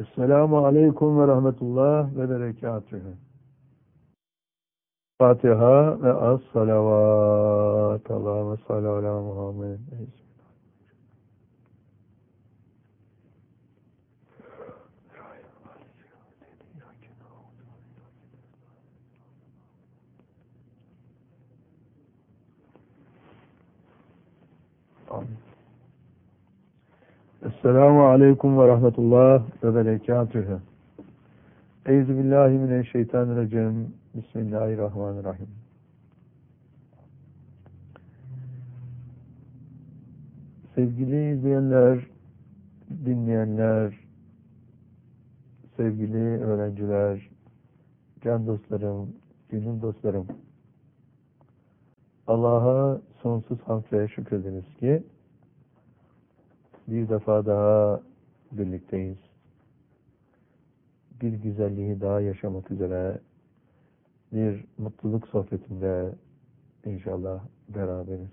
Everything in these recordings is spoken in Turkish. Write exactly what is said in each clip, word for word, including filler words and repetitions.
Esselamu Aleyküm ve Rahmetullah ve Berekatühü. Fatiha ve as-salavat. Allahümme salli ala Muhammed. Amin. Esselamu Aleyküm ve Rahmetullah ve Berekatühü. Euzubillahimineşşeytanirracim. Bismillahirrahmanirrahim. Sevgili izleyenler, dinleyenler, sevgili öğrenciler, can dostlarım, gönül dostlarım, Allah'a sonsuz hamd ve şükrediniz ki bir defa daha birlikteyiz. Bir güzelliği daha yaşamak üzere bir mutluluk sohbetinde inşallah beraberiz.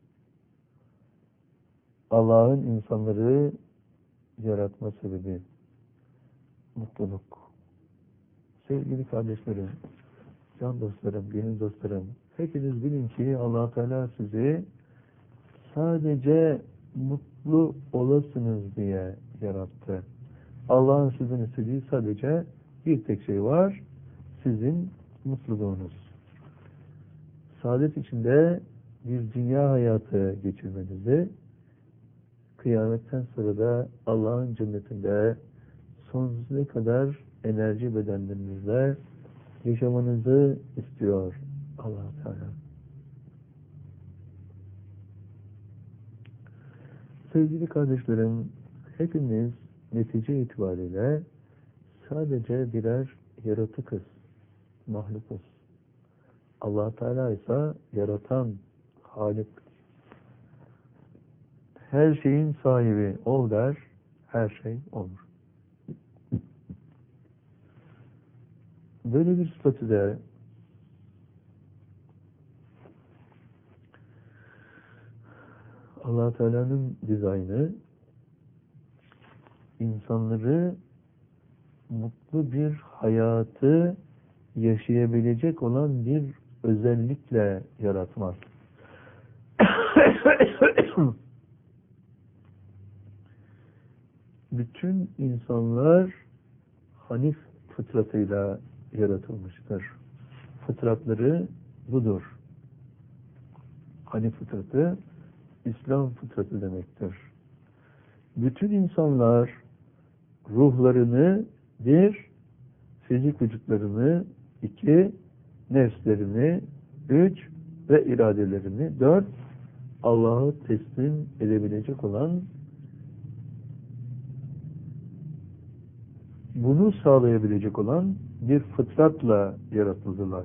Allah'ın insanları yaratma sebebi mutluluk. Sevgili kardeşlerim, can dostlarım, gönül dostlarım, hepiniz bilin ki Allah Teala sizi sadece mutlu olasınız diye yarattı. Allah'ın sizin istediği sadece bir tek şey var, sizin mutluluğunuz. Saadet içinde bir dünya hayatı geçirmenizi, kıyametten sonra da Allah'ın cennetinde sonsuza kadar enerji bedenlerinizle yaşamanızı istiyor Allah Teala. Sevgili kardeşlerim, hepimiz netice itibariyle sadece birer yaratıkız, mahlukuz. Allah Teala ise yaratan Halik. Her şeyin sahibi ol der, her şey olur. Böyle bir statüde Allah Teala'nın dizaynı insanları mutlu bir hayatı yaşayabilecek olan bir özellikle yaratmak. Bütün insanlar Hanif fıtratıyla yaratılmıştır. Fıtratları budur. Hanif fıtratı, İslam fıtratı demektir. Bütün insanlar ruhlarını bir, fizik vücutlarını iki, nefslerini üç ve iradelerini dört, Allah'a teslim edebilecek olan, bunu sağlayabilecek olan bir fıtratla yaratıldılar.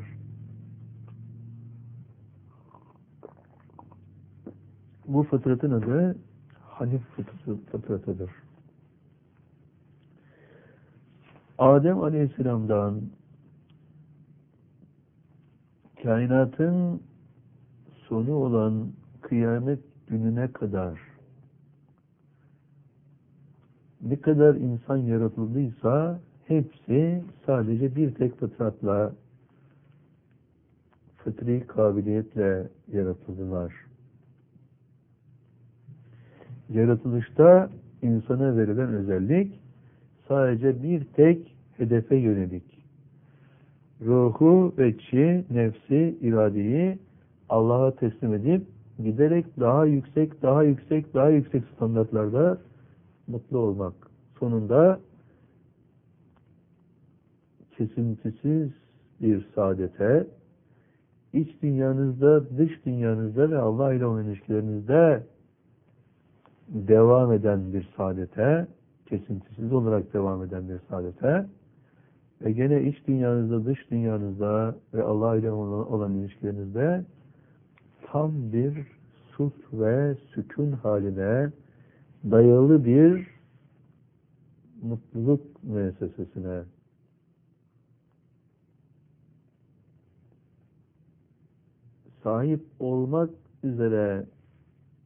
Bu fıtratın adı Hanif fıtratıdır. Adem Aleyhisselam'dan kainatın sonu olan kıyamet gününe kadar ne kadar insan yaratıldıysa hepsi sadece bir tek fıtratla, fıtri kabiliyetle yaratıldılar. Yaratılışta insana verilen özellik sadece bir tek hedefe yönelik. Ruhu ve çi, nefsi, iradeyi Allah'a teslim edip giderek daha yüksek, daha yüksek, daha yüksek standartlarda mutlu olmak. Sonunda kesintisiz bir saadete, iç dünyanızda, dış dünyanızda ve Allah ile olan ilişkilerinizde devam eden bir saadete, kesintisiz olarak devam eden bir saadete ve gene iç dünyanızda, dış dünyanızda ve Allah ile olan ilişkilerinizde tam bir sulh ve sükun haline dayalı bir mutluluk müessesesine sahip olmak üzere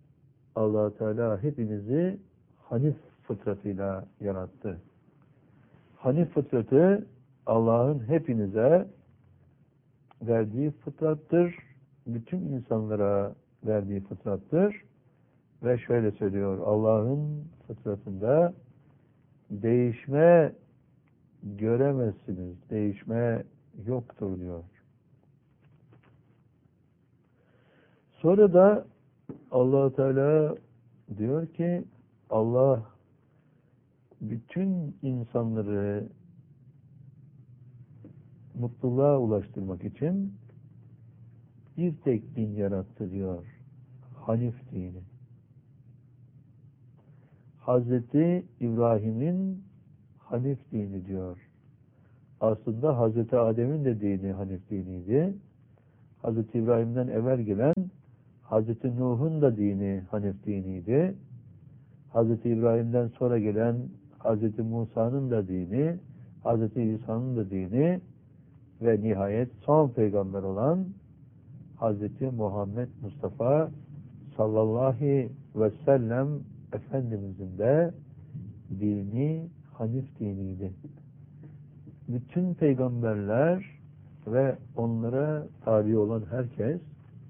Allah Teala hepinizi Hanif fıtratıyla yarattı. Hanif fıtratı Allah'ın hepinize verdiği fıtrattır. Bütün insanlara verdiği fıtrattır. Ve şöyle söylüyor, Allah'ın fıtratında değişme göremezsiniz, değişme yoktur diyor. Sonra da Allah Teala diyor ki, Allah bütün insanları mutluluğa ulaştırmak için bir tek din yarattı diyor. Hanif dini. Hazreti İbrahim'in Hanif dini diyor. Aslında Hazreti Adem'in de dini Hanif diniydi. Hazreti İbrahim'den evvel gelen Hazreti Nuh'un da dini Hanif diniydi. Hazreti İbrahim'den sonra gelen Hazreti Musa'nın da dini, Hazreti İsa'nın da dini ve nihayet son peygamber olan Hazreti Muhammed Mustafa sallallahu ve sellem Efendimizin de dini Hanif diniydi. Bütün peygamberler ve onlara tabi olan herkes,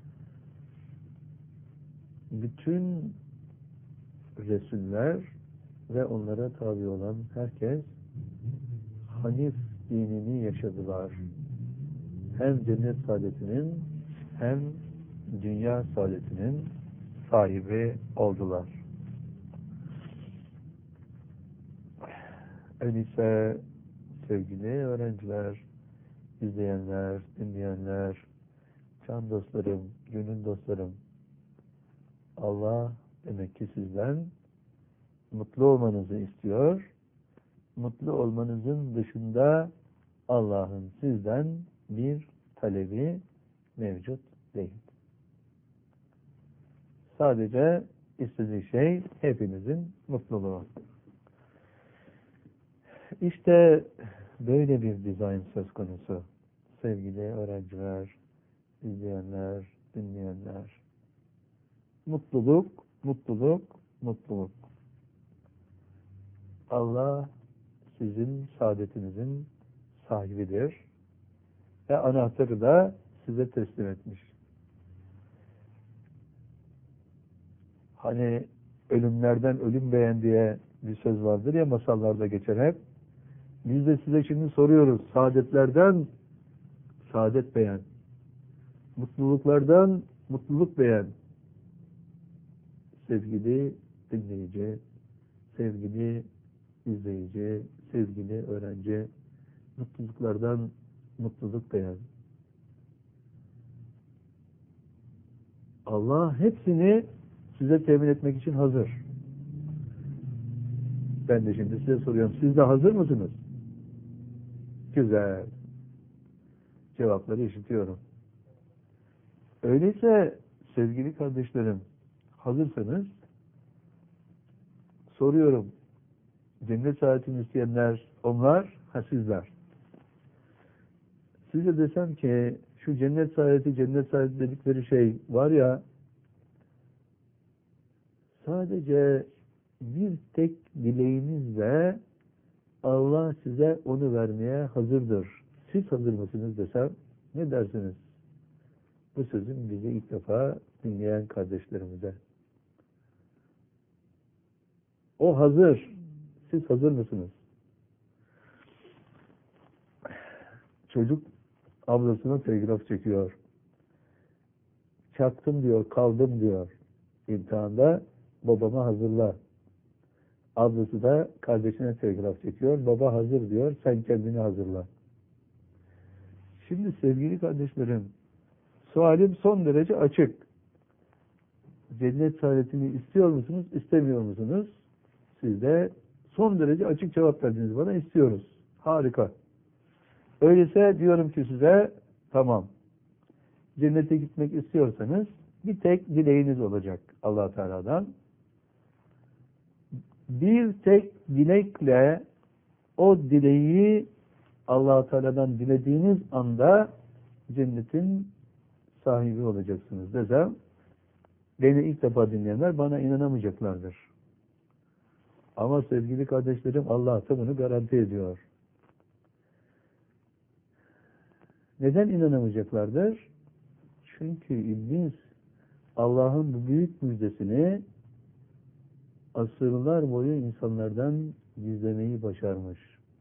bütün Resuller ve onlara tabi olan herkes Hanif dinini yaşadılar. Hem cennet saadetinin hem dünya saadetinin sahibi oldular. Öyleyse sevgili öğrenciler, izleyenler, dinleyenler, can dostlarım, gönül dostlarım, Allah demek ki sizden mutlu olmanızı istiyor. Mutlu olmanızın dışında Allah'ın sizden bir talebi mevcut değil. Sadece istediği şey hepinizin mutluluğu. İşte böyle bir dizayn söz konusu. Sevgili öğrenciler, izleyenler, dinleyenler. Mutluluk, mutluluk, mutluluk. Allah sizin saadetinizin sahibidir ve anahtarı da size teslim etmiş. Hani ölümlerden ölüm beğen diye bir söz vardır ya, masallarda geçer hep. Biz de size şimdi soruyoruz. Saadetlerden saadet beğen. Mutluluklardan mutluluk beğen. Sevgili dinleyici, sevgili izleyici, sevgili öğrenci, mutluluklardan mutluluk beğen. Allah hepsini size temin etmek için hazır. Ben de şimdi size soruyorum. Siz de hazır mısınız? Güzel. Cevapları işitiyorum. Öyleyse sevgili kardeşlerim, hazırsanız soruyorum. Cennet saadetini isteyenler onlar, ha sizler. Size desem ki şu cennet saadeti, cennet saadeti dedikleri şey var ya, sadece bir tek dileğinizle Allah size onu vermeye hazırdır. Siz hazır mısınız desem ne dersiniz? Bu sözün bizi ilk defa dinleyen kardeşlerimize. O hazır. Siz hazır mısınız? Çocuk ablasına telgraf çekiyor. Çaktım diyor, kaldım diyor. İmtihanda babama hazırla. Ablası da kardeşine telgraf çekiyor. Baba hazır diyor, sen kendini hazırla. Şimdi sevgili kardeşlerim, sualim son derece açık. Cennet saadetini istiyor musunuz, istemiyor musunuz? Siz de son derece açık cevap verdiniz bana, istiyoruz. Harika. Öyleyse diyorum ki size, tamam. Cennete gitmek istiyorsanız bir tek dileğiniz olacak Allah Teala'dan. Bir tek dilekle o dileği Allah Teala'dan dilediğiniz anda cennetin sahibi olacaksınız desem, beni ilk defa dinleyenler bana inanamayacaklardır. Ama sevgili kardeşlerim, Allah da bunu garanti ediyor. Neden inanamayacaklardır? Çünkü iblis Allah'ın bu büyük müjdesini asırlar boyu insanlardan gizlemeyi başarmış.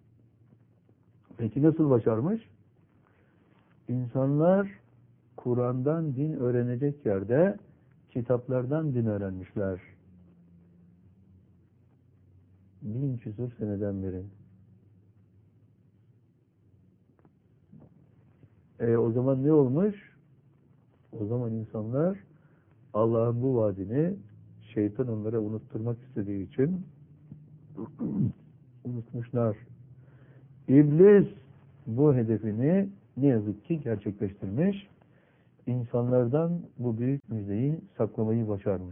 Peki nasıl başarmış? İnsanlar Kur'an'dan din öğrenecek yerde kitaplardan din öğrenmişler. Bin küsur seneden beri. E o zaman ne olmuş? O zaman insanlar Allah'ın bu vaadini şeytan onlara unutturmak istediği için unutmuşlar. İblis bu hedefini ne yazık ki gerçekleştirmiş. İnsanlardan bu büyük müjdeyi saklamayı başarmış.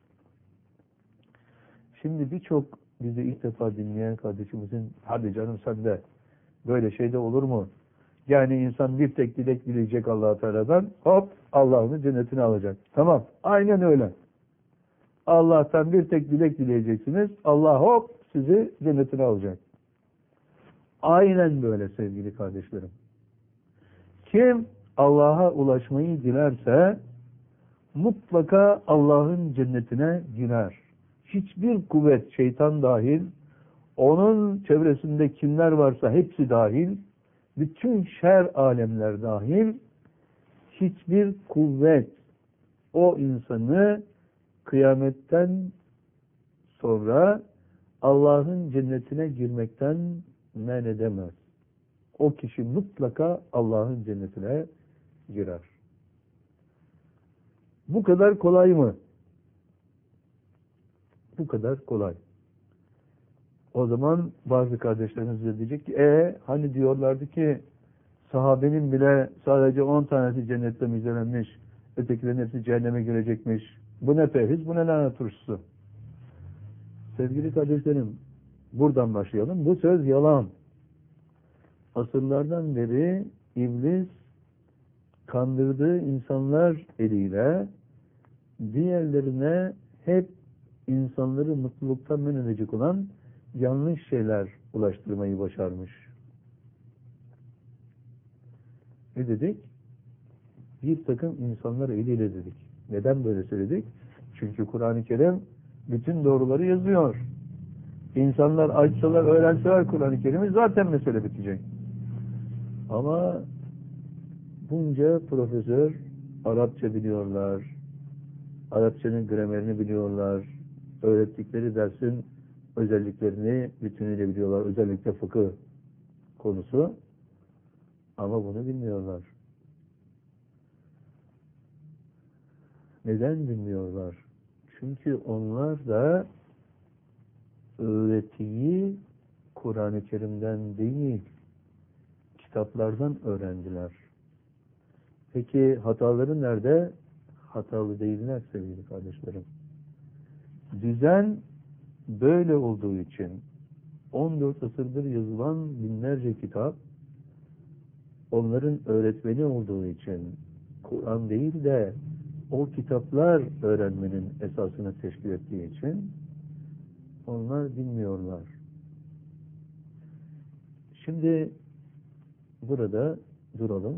Şimdi birçok bizi ilk defa dinleyen kardeşimizin hadi canım sen de böyle şey de olur mu? Yani insan bir tek dilek dileyecek Allah-u Teala'dan, hop Allah onu cennetine alacak. Tamam, aynen öyle. Allah'tan bir tek dilek dileyeceksiniz, Allah hop sizi cennetine alacak. Aynen böyle sevgili kardeşlerim. Kim Allah'a ulaşmayı dilerse mutlaka Allah'ın cennetine girer. Hiçbir kuvvet, şeytan dahil, onun çevresinde kimler varsa hepsi dahil, bütün şer alemler dahil, hiçbir kuvvet o insanı kıyametten sonra Allah'ın cennetine girmekten men edemez. O kişi mutlaka Allah'ın cennetine girer. Bu kadar kolay mı? Bu kadar kolay. O zaman bazı kardeşlerimiz de diyecek ki e hani diyorlardı ki sahabenin bile sadece on tanesi cennette müjdelenmiş, ötekilerin hepsi cehenneme girecekmiş. Bu ne perhiz, bu ne lanet turşusu. Sevgili kardeşlerim, buradan başlayalım. Bu söz yalan. Asırlardan beri iblis kandırdığı insanlar eliyle diğerlerine hep insanları mutluluktan men edecek olan yanlış şeyler ulaştırmayı başarmış. Ne dedik? Bir takım insanlar eliyle dedik. Neden böyle söyledik? Çünkü Kur'an-ı Kerim bütün doğruları yazıyor. İnsanlar açsalar, öğrenseler Kur'an-ı Kerim'i zaten mesele bitecek. Ama bunca profesör Arapça biliyorlar, Arapçanın gramerini biliyorlar, öğrettikleri dersin özelliklerini bütünüyle biliyorlar, özellikle fıkıh konusu. Ama bunu bilmiyorlar. Neden bilmiyorlar? Çünkü onlar da öğretiyi Kur'an-ı Kerim'den değil, kitaplardan öğrendiler. Peki hataları nerede? Hatalı değiller sevgili kardeşlerim. Düzen böyle olduğu için on dört asırdır yazılan binlerce kitap onların öğretmeni olduğu için Kur'an değil de o kitaplar öğrenmenin esasını teşkil ettiği için onlar bilmiyorlar. Şimdi burada duralım.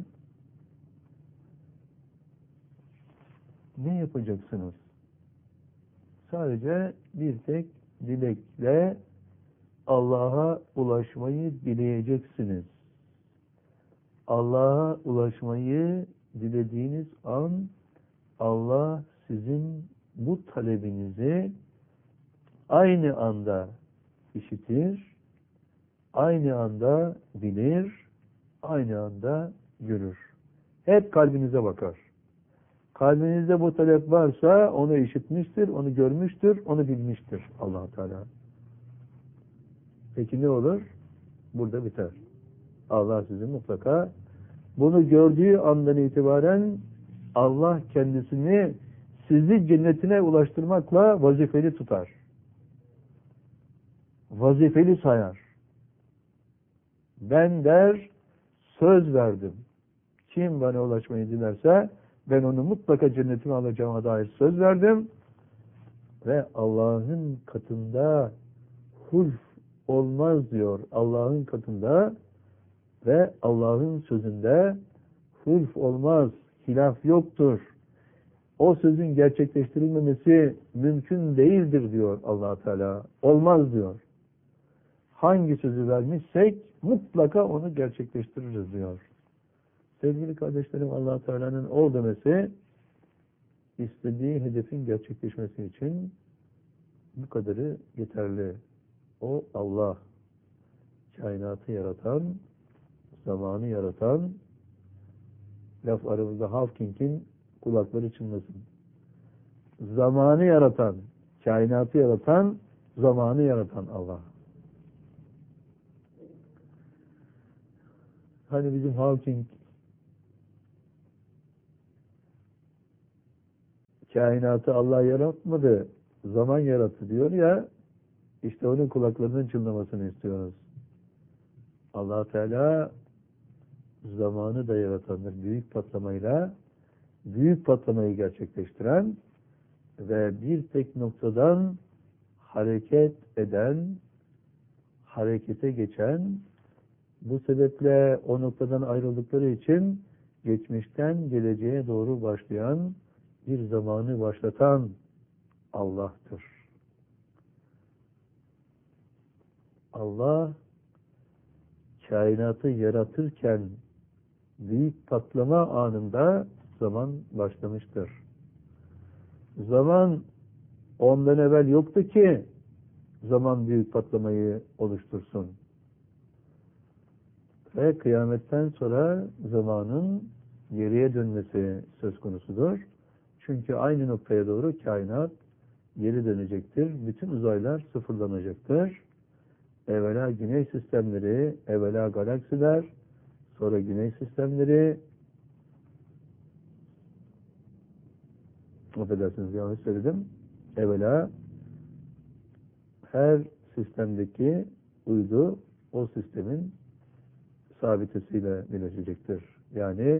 Ne yapacaksınız? Sadece bir tek dilekle Allah'a ulaşmayı dileyeceksiniz. Allah'a ulaşmayı dilediğiniz an Allah sizin bu talebinizi aynı anda işitir, aynı anda bilir, aynı anda görür. Hep kalbinize bakar. Kalbinizde bu talep varsa onu işitmiştir, onu görmüştür, onu bilmiştir Allah Teala. Peki ne olur? Burada biter. Allah sizi mutlaka bunu gördüğü andan itibaren Allah kendisini sizi cennetine ulaştırmakla vazifeli tutar. Vazifeli sayar. Ben der, söz verdim. Kim bana ulaşmayı dilerse ben onu mutlaka cennetime alacağıma dair söz verdim. Ve Allah'ın katında hulf olmaz diyor. Allah'ın katında ve Allah'ın sözünde hılf olmaz, hilaf yoktur. O sözün gerçekleştirilmemesi mümkün değildir diyor Allah Teala. Olmaz diyor. Hangi sözü vermişsek mutlaka onu gerçekleştiririz diyor. Sevgili kardeşlerim, Allah Teala'nın ol demesi istediği hedefin gerçekleşmesi için bu kadarı yeterli. O Allah, kainatı yaratan, zamanı yaratan, laf aramızda Hawking'in kulakları çınlasın. Zamanı yaratan, kainatı yaratan, zamanı yaratan Allah. Hani bizim Hawking kainatı Allah yaratmadı, zaman yarattı diyor ya, işte onun kulaklarının çınlamasını istiyoruz. Allah Teala zamanı da yaratandır. Büyük patlamayla büyük patlamayı gerçekleştiren ve bir tek noktadan hareket eden, harekete geçen, bu sebeple o noktadan ayrıldıkları için geçmişten geleceğe doğru başlayan, bir zamanı başlatan Allah'tır. Allah kainatı yaratırken büyük patlama anında zaman başlamıştır. Zaman ondan evvel yoktu ki zaman büyük patlamayı oluştursun. Ve kıyametten sonra zamanın geriye dönmesi söz konusudur. Çünkü aynı noktaya doğru kainat geri dönecektir. Bütün uzaylar sıfırlanacaktır. Evvela güneş sistemleri, evvela galaksiler, sonra güneş sistemleri, affedersiniz yanlış söyledim, evvela her sistemdeki uydu o sistemin sabitesiyle birleşecektir. Yani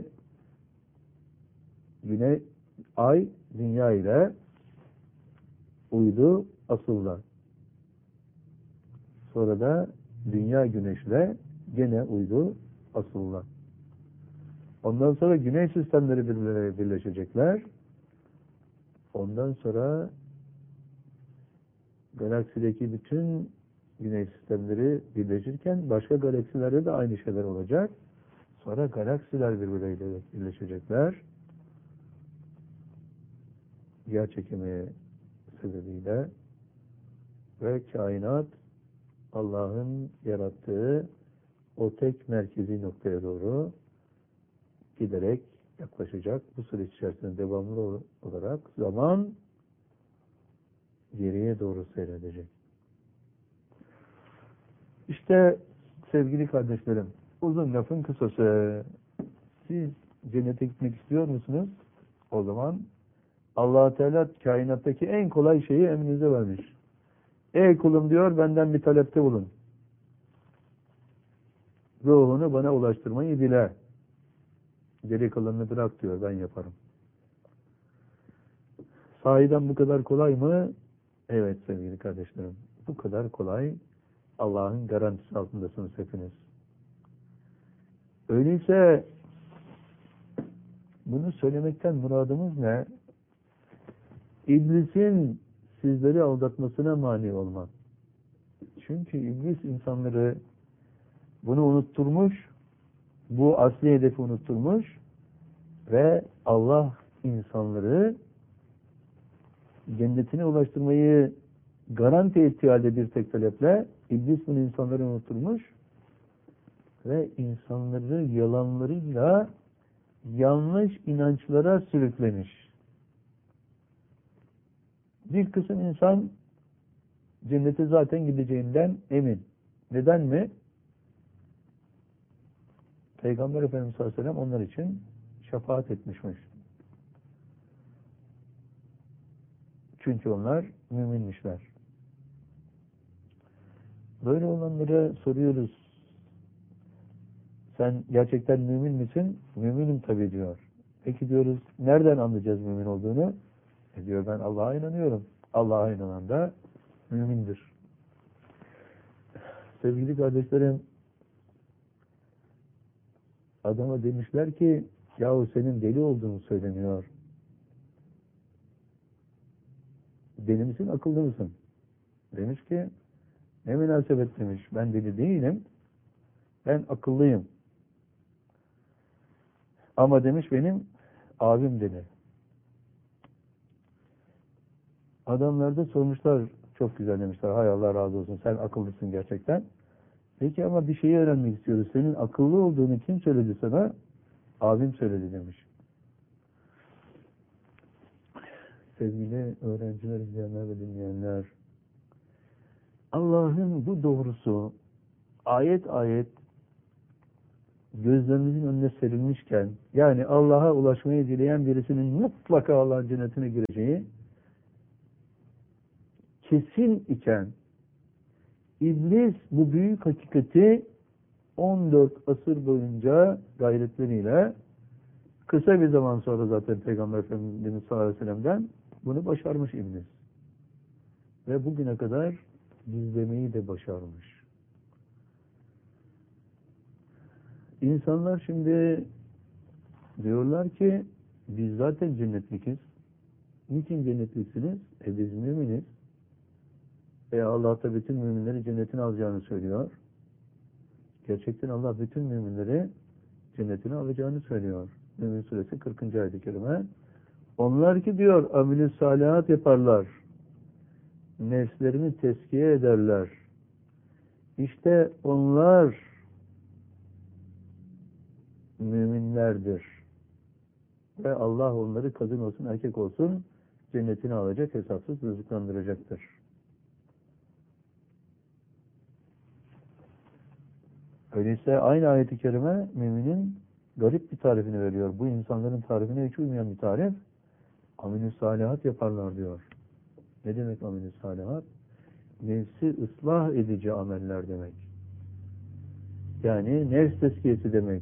güne, ay dünya ile uydu asıllar. Sonra da dünya güneşle gene uydu asıllar. Ondan sonra güneş sistemleri birbirine birleşecekler. Ondan sonra galaksideki bütün güneş sistemleri birleşirken başka galaksilerde de aynı şeyler olacak. Sonra galaksiler birbirleriyle birleşecekler. Yer çekimi sebebiyle ve kainat Allah'ın yarattığı o tek merkezi noktaya doğru giderek yaklaşacak. Bu süreç içerisinde devamlı olarak zaman geriye doğru seyredecek. İşte sevgili kardeşlerim, uzun lafın kısası, siz cennete gitmek istiyor musunuz? O zaman Allah Teala kainattaki en kolay şeyi emrinize vermiş. Ey kulum diyor, benden bir talepte bulun. Ruhunu bana ulaştırmayı dile. Geri kalanını bırak diyor, ben yaparım. Sahiden bu kadar kolay mı? Evet sevgili kardeşlerim, bu kadar kolay. Allah'ın garantisi altındasınız hepiniz. Öyleyse bunu söylemekten muradımız ne? İblisin sizleri aldatmasına mani olmak. Çünkü iblis insanları bunu unutturmuş, bu asli hedefi unutturmuş ve Allah insanları cennetine ulaştırmayı garanti ettiği halde bir tek taleple iblis bunu insanları unutturmuş ve insanları yalanlarıyla yanlış inançlara sürüklemiş. Bir kısım insan cennete zaten gideceğinden emin. Neden mi? Peygamber Efendimiz sallallahu aleyhi ve sellem onlar için şefaat etmişmiş. Çünkü onlar müminmişler. Böyle olanlara soruyoruz. Sen gerçekten mümin misin? Müminim tabii diyor. Peki diyoruz, nereden anlayacağız mümin olduğunu? E diyor, ben Allah'a inanıyorum. Allah'a inanan da mümindir. Sevgili kardeşlerim, adama demişler ki Yahu senin deli olduğunu söyleniyor. Deli misin, akıllı mısın? Demiş ki, ne münasebet demiş. Ben deli değilim. Ben akıllıyım. Ama demiş benim abim deli. Adamlar da sormuşlar, çok güzel demişler. Hay Allah razı olsun, sen akıllısın gerçekten. Peki ama bir şeyi öğrenmek istiyoruz. Senin akıllı olduğunu kim söyledi sana? Abim söyledi demiş. Sevgili öğrenciler, izleyenler ve dinleyenler, Allah'ın bu doğrusu ayet ayet gözlerimizin önüne serilmişken, yani Allah'a ulaşmayı dileyen birisinin mutlaka Allah'ın cennetine gireceği kesin iken, İblis bu büyük hakikati on dört asır boyunca gayretleriyle, kısa bir zaman sonra zaten Peygamber Efendimiz sallallahu aleyhi ve sellem'den bunu başarmış İblis. Ve bugüne kadar gizlemeyi de başarmış. İnsanlar şimdi diyorlar ki biz zaten cennetlikiz. Niçin cennetliksiniz? E biz müminiz. E Allah da bütün müminleri cennetine alacağını söylüyor. Gerçekten Allah bütün müminleri cennetine alacağını söylüyor. Mümin suresi kırkıncı ayet-i kerime. Onlar ki diyor amel-i salihat yaparlar. Nefslerini tezkiye ederler. İşte onlar müminlerdir. Ve Allah onları kadın olsun erkek olsun cennetine alacak, hesapsız rızıklandıracaktır. Öyleyse aynı ayet-i kerime müminin garip bir tarifini veriyor. Bu insanların tarifine hiç uymayan bir tarif. Amel-i salihat yaparlar diyor. Ne demek amel-i salihat? Nefsi ıslah edici ameller demek. Yani nefs tezkiyesi demek.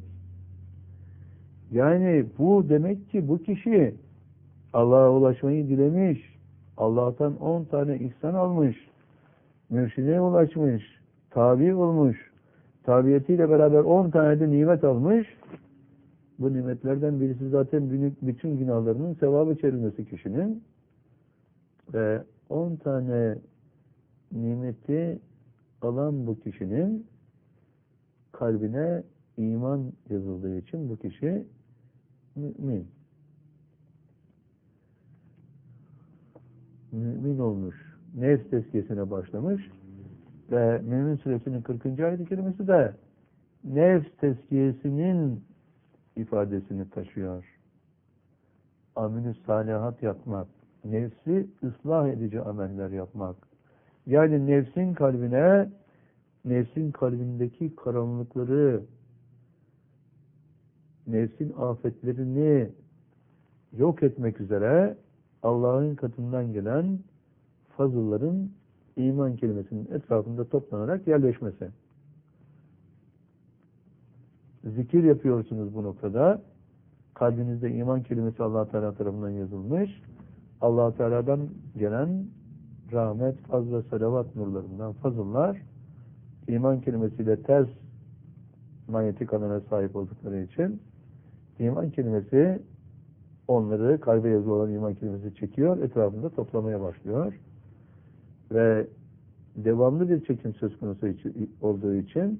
Yani bu demek ki bu kişi Allah'a ulaşmayı dilemiş, Allah'tan on tane ihsan almış, mürşide ulaşmış, tabi olmuş, tabiyetiyle beraber on tane de nimet almış. Bu nimetlerden birisi zaten bütün günahlarının sevabı çevrilmesi kişinin. Ve on tane nimeti alan bu kişinin kalbine iman yazıldığı için bu kişi mümin. Mümin olmuş. Nefs tezkiyesine başlamış. Ve Mümin Suresinin kırkıncı ayet-i kerimesi de nefs tezkiyesinin ifadesini taşıyor. Amel-i salihat yapmak. Nefsi ıslah edici ameller yapmak. Yani nefsin kalbine, nefsin kalbindeki karanlıkları, nefsin afetlerini yok etmek üzere Allah'ın katından gelen fazılların iman kelimesinin etrafında toplanarak yerleşmesi. Zikir yapıyorsunuz bu noktada. Kalbinizde iman kelimesi Allah Teala tarafından yazılmış. Allah Teala'dan gelen rahmet, faz ve salavat nurlarından fazıllar iman kelimesiyle ters manyetik alana sahip oldukları için iman kelimesi onları kalbe yazılı olan iman kelimesi çekiyor, etrafında toplamaya başlıyor. Ve devamlı bir çekim söz konusu olduğu için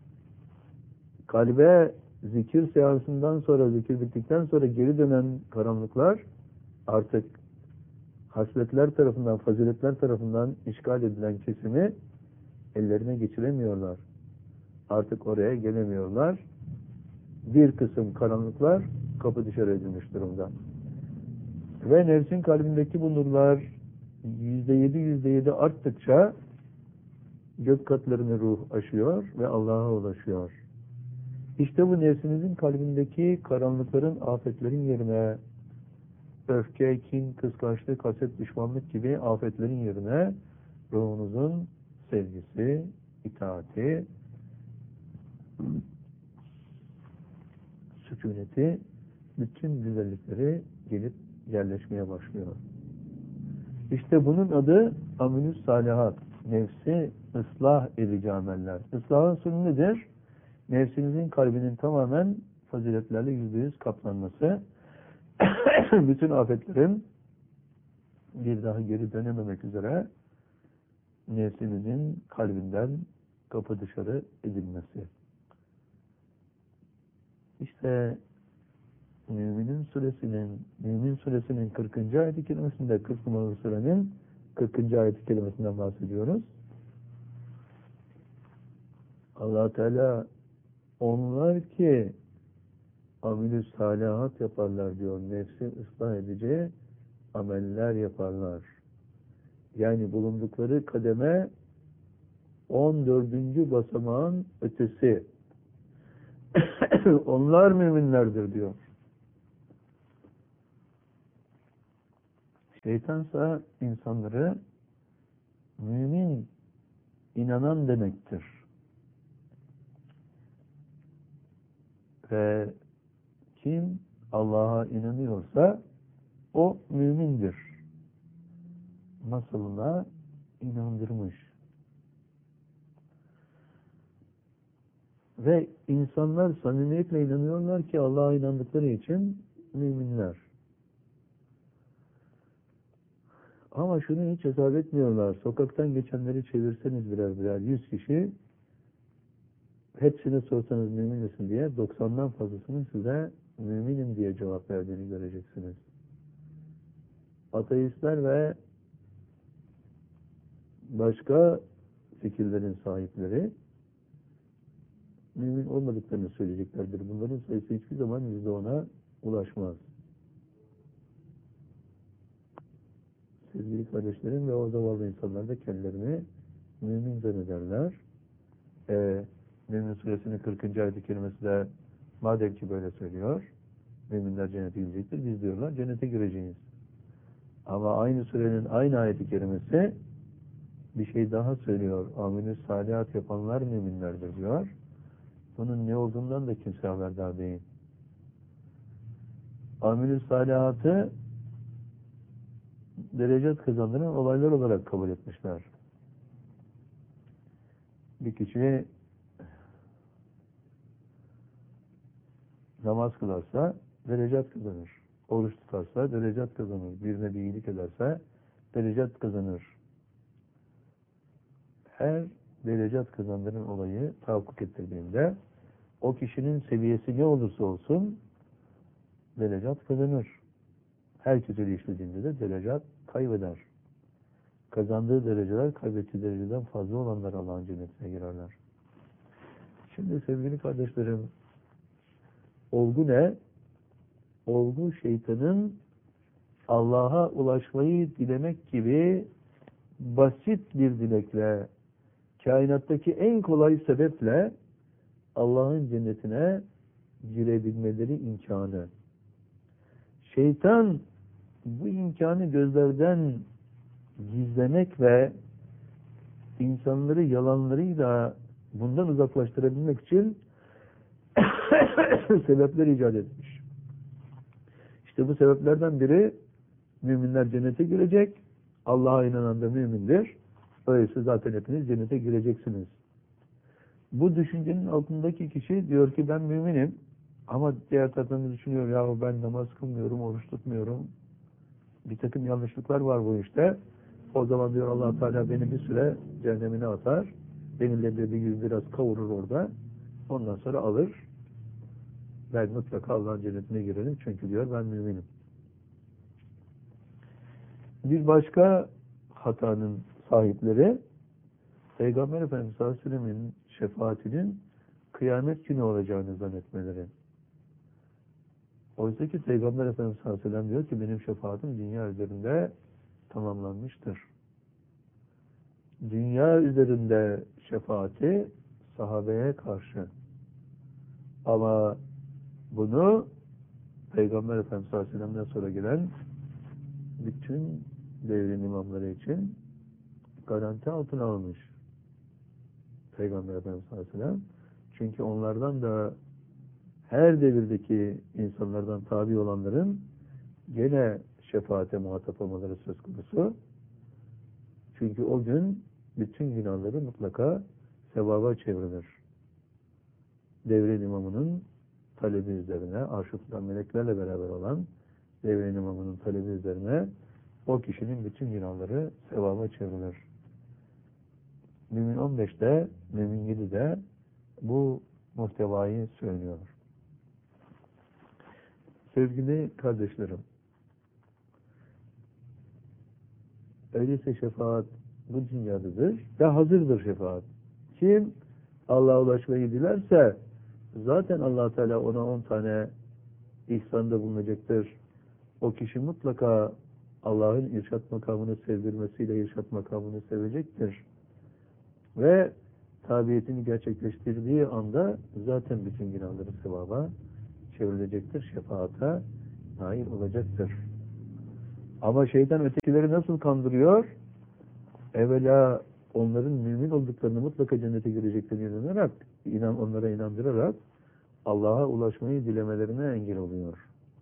kalbe zikir seansından sonra, zikir bittikten sonra geri dönen karanlıklar artık hasletler tarafından, faziletler tarafından işgal edilen kesimi ellerine geçiremiyorlar. Artık oraya gelemiyorlar. Bir kısım karanlıklar kapı dışarı edilmiş durumda. Ve nefsin kalbindeki bu nurlar yüzde yedi, yüzde yedi arttıkça gök katlarını ruh aşıyor ve Allah'a ulaşıyor. İşte bu nefsinizin kalbindeki karanlıkların, afetlerin yerine öfke, kin, kıskançlık, haset, düşmanlık gibi afetlerin yerine ruhunuzun sevgisi, itaati, sükuneti, bütün güzellikleri gelip yerleşmeye başlıyor. İşte bunun adı amel-i salihat. Nefsi ıslah edici ameller. Islahın sonu nedir? Nefsinizin kalbinin tamamen faziletlerle yüzde yüz kaplanması, bütün afetlerin bir daha geri dönememek üzere nefsimizin kalbinden kapı dışarı edilmesi. İşte Müminin suresinin Mümin suresinin kırkıncı ayet-i kerimesinde, kırk numaralı surenin kırkıncı ayet-i kerimesinden bahsediyoruz. Allah Teala onlar ki amel-i salihat yaparlar diyor. Nefsi ıslah edici ameller yaparlar. Yani bulundukları kademe on dördüncü basamağın ötesi. Onlar müminlerdir diyor. Şeytansa insanları mümin, inanan demektir. Ve kim Allah'a inanıyorsa o mümindir. Masalına inandırmış. Ve insanlar samimiyetle inanıyorlar ki Allah'a inandıkları için müminler. Ama şunu hiç hesap etmiyorlar. Sokaktan geçenleri çevirseniz birer birer yüz kişi, hepsine sorsanız mümin misin diye doksandan fazlasının size müminim diye cevap verdiğini göreceksiniz. Ateistler ve başka fikirlerin sahipleri mümin olmadıklarını söyleyeceklerdir. Bunların sayısı hiçbir zaman yüzde ona ulaşmaz. Sevgili kardeşlerim ve o zavallı insanlar da kendilerini mümin zannederler. Ee, Mümin suresinin kırkıncı ayet-i kerimesi de madem ki böyle söylüyor, müminler cennete girecektir, biz diyorlar cennete gireceğiz. Ama aynı surenin aynı ayet-i kerimesi bir şey daha söylüyor. Amel-i salihat yapanlar müminlerdir diyor. Bunun ne olduğundan da kimse haberdar değil. Amel-i salihatı derecet kazandıran olaylar olarak kabul etmişler. Bir kişi namaz kılarsa derecet kazanır. Oruç tutarsa derecet kazanır. Birine bir iyilik ederse derecet kazanır. Her derecet kazandıran olayı tahakkuk ettirdiğinde o kişinin seviyesi ne olursa olsun derecet kazanır. Her kötülüğü işlediğinde de derecet kaybeder. Kazandığı dereceler kaybettiği dereceden fazla olanlar Allah'ın cennetine girerler. Şimdi sevgili kardeşlerim, olgu ne? Olgu şeytanın Allah'a ulaşmayı dilemek gibi basit bir dilekle, kainattaki en kolay sebeple Allah'ın cennetine girebilmeleri imkanı. Şeytan bu imkanı gözlerden gizlemek ve insanları yalanlarıyla bundan uzaklaştırabilmek için sebepler icat etmiş. İşte bu sebeplerden biri müminler cennete girecek. Allah'a inanan da mümindir. Öyleyse zaten hepiniz cennete gireceksiniz. Bu düşüncenin altındaki kişi diyor ki ben müminim ama diğer taraftan düşünüyor ya ben namaz kılmıyorum, oruç tutmuyorum. Bir takım yanlışlıklar var bu işte. O zaman diyor Allah Teala beni bir süre cehennemine atar. Benimle bir yüz biraz kavurur orada. Ondan sonra alır. Ben mutlaka Allah'ın cennetine girerim. Çünkü diyor ben müminim. Bir başka hatanın sahipleri Peygamber Efendimiz sallallahu aleyhi ve sellem'in şefaatinin kıyamet günü olacağını zannetmeleri. Oysa ki Peygamber Efendimiz sallallahu aleyhi ve sellem diyor ki benim şefaatim dünya üzerinde tamamlanmıştır. Dünya üzerinde şefaati sahabeye karşı. Ama bunu Peygamber Efendimiz sallallahu aleyhi ve sellem'den sonra gelen bütün devrin imamları için garanti altına almış Peygamber Efendimiz sallallahu aleyhi ve sellem. Çünkü onlardan da her devirdeki insanlardan tabi olanların gene şefaate muhatap olmaları söz konusu. Çünkü o gün bütün günahları mutlaka sevaba çevrilir. Devrin imamının talebi üzerine, arş-ı tutan meleklerle beraber olan devre-i imamının talebi üzerine o kişinin bütün günahları sevaba çevrilir. Mümin on beşte, Mümin yedide bu muhtevayı söylüyor. Sevgili kardeşlerim, öyleyse şefaat bu dünyadadır ve hazırdır şefaat. Kim Allah'a ulaşmayı dilerse zaten Allah Teala ona on tane ihsanda bulunacaktır. O kişi mutlaka Allah'ın irşat makamını sevdirmesiyle irşat makamını sevecektir. Ve tabiyetini gerçekleştirdiği anda zaten bütün günahları sevaba çevrilecektir. Şefaata nail olacaktır. Ama şeytan ötekileri nasıl kandırıyor? Evvela onların mümin olduklarını, mutlaka cennete gireceklerini inanarak, inan, onlara inandırarak Allah'a ulaşmayı dilemelerine engel oluyor.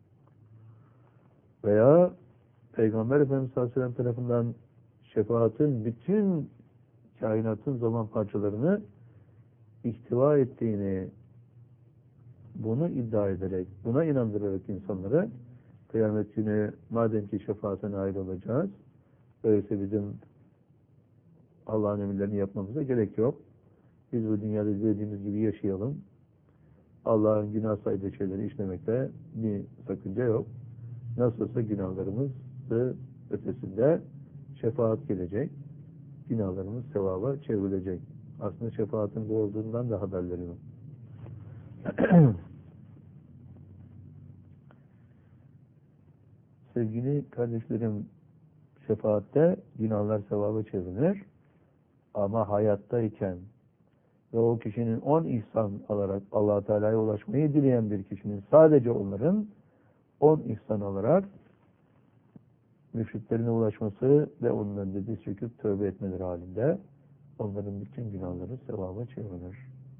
Veya Peygamber Efendimiz sallallahu aleyhi ve sellem tarafından şefaatin bütün kainatın zaman parçalarını ihtiva ettiğini, bunu iddia ederek, buna inandırarak insanları kıyamet günü madem ki şefaate nail olacağız, öyleyse bizim Allah'ın emirlerini yapmamıza gerek yok. Biz bu dünyada dilediğimiz gibi yaşayalım. Allah'ın günah saydığı şeyleri işlemekte bir sakınca yok. Nasıl olsa günahlarımızı ötesinde şefaat gelecek. Günahlarımız sevaba çevrilecek. Aslında şefaatin bu olduğundan da haberleri yok. Sevgili kardeşlerim, şefaatte günahlar sevaba çevrilir. Ama hayattayken ve o kişinin on ihsan alarak Allah Teala'ya ulaşmayı dileyen bir kişinin sadece onların on ihsan alarak müşriklerine ulaşması ve onların da diz çöküp tövbe etmeleri halinde onların bütün günahları sevaba çevrilir.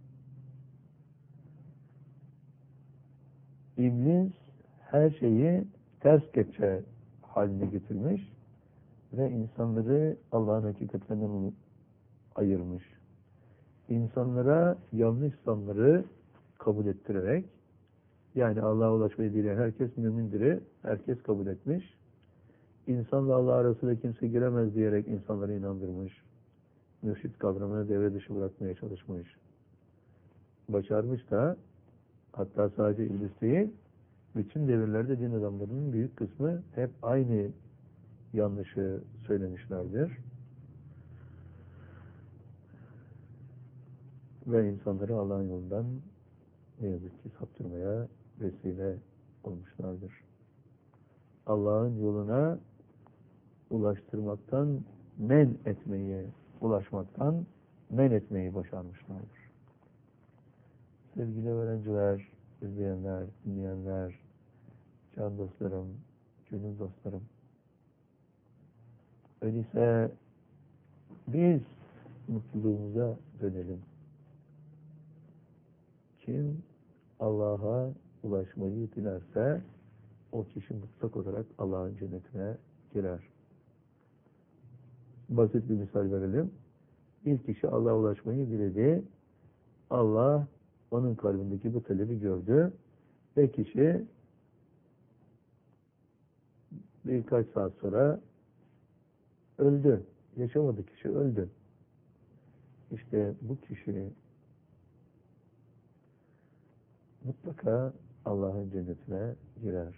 İblis her şeyi ters kepçe haline getirmiş ve insanları Allah'ın hakikatlerinden ayırmış. İnsanlara yanlış sanları kabul ettirerek, yani Allah'a ulaşmayı dileyen herkes mümindir, herkes kabul etmiş. İnsanla Allah arasında kimse giremez diyerek insanları inandırmış. Mürşit kavramını devre dışı bırakmaya çalışmış. Başarmış da, hatta sadece iblis değil, bütün devirlerde din adamlarının büyük kısmı hep aynı yanlışı söylemişlerdir. Ve insanları Allah'ın yolundan ne yazık ki saptırmaya vesile olmuşlardır. Allah'ın yoluna ulaştırmaktan men etmeyi, ulaşmaktan men etmeyi başarmışlardır. Sevgili öğrenciler, izleyenler, dinleyenler, can dostlarım, gönül dostlarım. Öyleyse biz mutluluğumuza dönelim. Kim Allah'a ulaşmayı dilerse o kişi mutlak olarak Allah'ın cennetine girer. Basit bir misal verelim. Bir kişi Allah'a ulaşmayı diledi. Allah onun kalbindeki bu talebi gördü ve kişi birkaç saat sonra öldü. Yaşamadı, kişi öldü. İşte bu kişi mutlaka Allah'ın cennetine girer.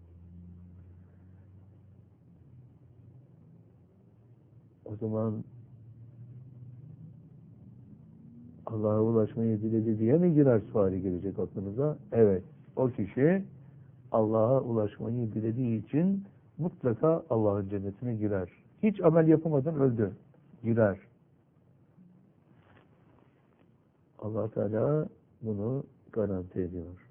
O zaman Allah'a ulaşmayı diledi diye mi girer suali gelecek aklınıza? Evet. O kişi Allah'a ulaşmayı dilediği için mutlaka Allah'ın cennetine girer. Hiç amel yapamadan öldü. Girer. Allah Teala bunu garanti ediyor.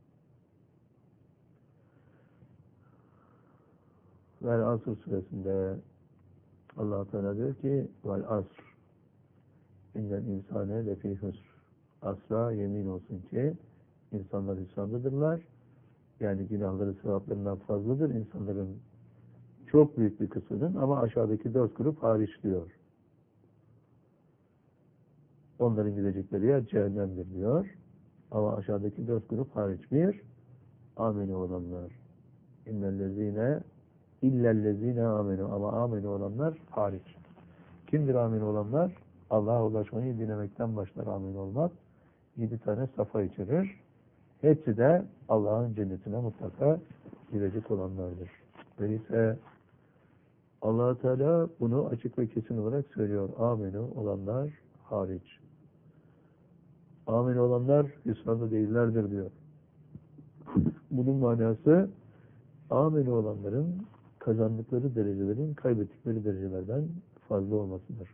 Vel Asr suresinde Allah Teala diyor ki vel asr innel insane lefî husr. Asra yemin olsun ki insanlar hüsrandadırlar. Yani günahları sevaplarından fazladır insanların çok büyük bir kısmının, ama aşağıdaki dört grup hariç diyor. Onların gidecekleri yer cehennemdir diyor. Ama aşağıdaki dört grup hariç. Bir, ameni olanlar. İnnellezine illellezine amenu. Ama ameni olanlar hariç. Kimdir ameni olanlar? Allah'a ulaşmayı dilemekten başlar ameni olmak. Yedi tane safa içerir. Hepsi de Allah'ın cennetine mutlaka girecek olanlardır. Öyleyse Allah-u Teala bunu açık ve kesin olarak söylüyor. Amenu olanlar hariç. Amin olanlar hüsranda değillerdir diyor. Bunun manası amin olanların kazandıkları derecelerin kaybettikleri derecelerden fazla olmasıdır.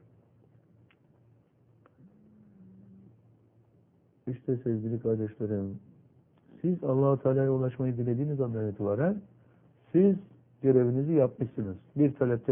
İşte sevgili kardeşlerim, siz Allah-u Teala'ya ulaşmayı dilediğiniz andan itibaren siz görevinizi yapmışsınız. Bir talepte